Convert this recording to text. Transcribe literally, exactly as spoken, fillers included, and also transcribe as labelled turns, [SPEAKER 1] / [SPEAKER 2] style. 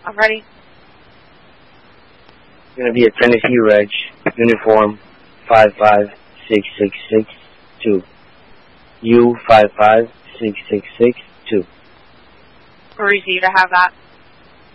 [SPEAKER 1] I'm ready.
[SPEAKER 2] It's going to be a Tennessee Reg, uniform five five six six six two. U five five six six six two.
[SPEAKER 1] Receive, I have that.